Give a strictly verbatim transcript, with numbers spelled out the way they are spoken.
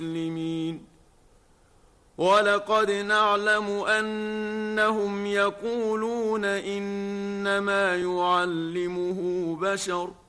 المسلمين ولقد نعلم أنهم يقولون إنما يعلمه بشر